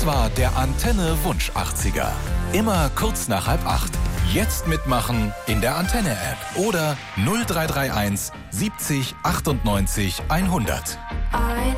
Das war der Antenne Wunsch 80er. Immer kurz nach 7:30. Jetzt mitmachen in der Antenne-App oder 0331 70 98 100.